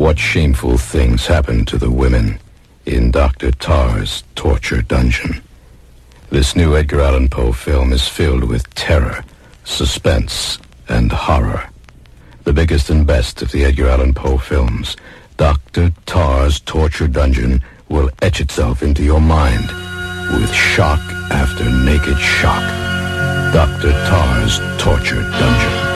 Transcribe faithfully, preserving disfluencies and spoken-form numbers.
What shameful things happened to the women in Doctor Tarr's torture dungeon? This new Edgar Allan Poe film is filled with terror, suspense, and horror. The biggest and best of the Edgar Allan Poe films, Doctor Tarr's Torture Dungeon, will etch itself into your mind with shock after naked shock. Doctor Tarr's Torture Dungeon.